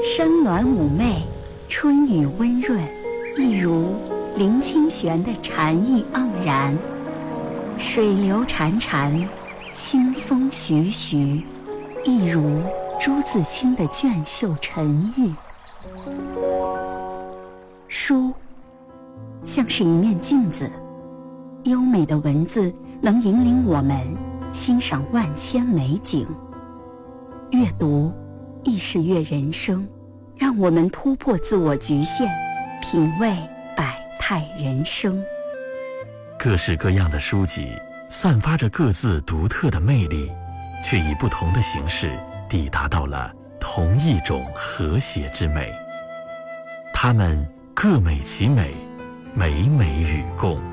山峦妩媚，春雨温润，一如林清玄的禅意盎然。水流潺潺，清风徐徐，一如朱自清的隽秀沉郁。书像是一面镜子，优美的文字能引领我们欣赏万千美景。阅读亦是阅人生，让我们突破自我局限，品味百态人生。 各式各样的书籍散发着各自独特的魅力，却以不同的形式抵达到了同一种和谐之美。它们各美其美，美美与共。